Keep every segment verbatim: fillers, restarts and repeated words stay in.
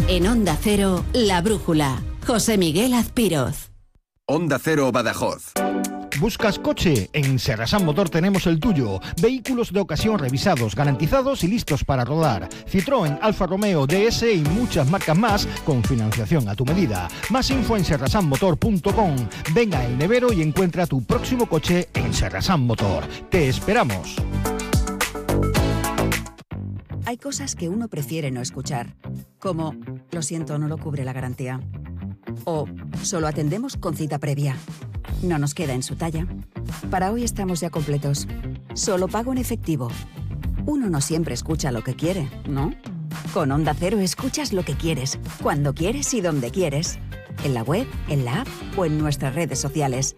En Onda Cero, La Brújula. José Miguel Azpiroz. Onda Cero Badajoz. ¿Buscas coche? En Serrasan Motor tenemos el tuyo. Vehículos de ocasión revisados, garantizados y listos para rodar. Citroën, Alfa Romeo, D S y muchas marcas más con financiación a tu medida. Más info en serrasan motor punto com. Venga El Nevero y encuentra tu próximo coche en Serrasan Motor. ¡Te esperamos! Hay cosas que uno prefiere no escuchar, como lo siento, no lo cubre la garantía. O solo atendemos con cita previa. No nos queda en su talla. Para hoy estamos ya completos. Solo pago en efectivo. Uno no siempre escucha lo que quiere, ¿no? Con Onda Cero escuchas lo que quieres, cuando quieres y donde quieres. En la web, en la app o en nuestras redes sociales.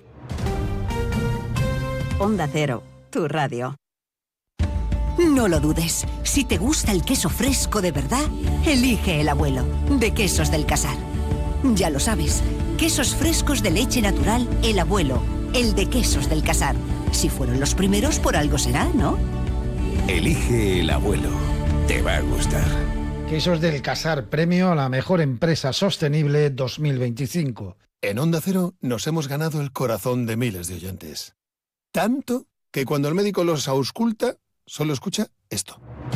Onda Cero, tu radio. No lo dudes. Si te gusta el queso fresco de verdad, elige El Abuelo, de Quesos del Casar. Ya lo sabes, quesos frescos de leche natural El Abuelo, el de Quesos del Casar. Si fueron los primeros, por algo será, ¿no? Elige El Abuelo. Te va a gustar. Quesos del Casar, premio a la mejor empresa sostenible dos mil veinticinco. En Onda Cero nos hemos ganado el corazón de miles de oyentes. Tanto que cuando el médico los ausculta, solo escucha esto.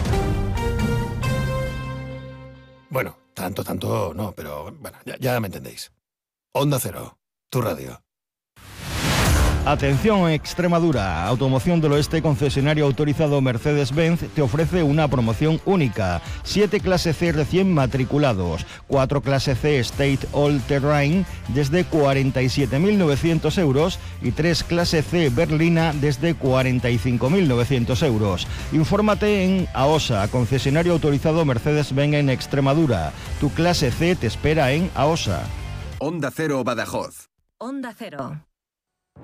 Bueno, tanto, tanto no, pero bueno, ya, ya me entendéis. Onda Cero, tu radio. Atención Extremadura, Automoción del Oeste, concesionario autorizado Mercedes-Benz, te ofrece una promoción única. siete clase C recién matriculados, cuatro clase C State All Terrain desde cuarenta y siete mil novecientos euros y tres clase C berlina desde cuarenta y cinco mil novecientos euros. Infórmate en AOSA, concesionario autorizado Mercedes-Benz en Extremadura. Tu clase C te espera en AOSA. Onda Cero Badajoz. Onda Cero.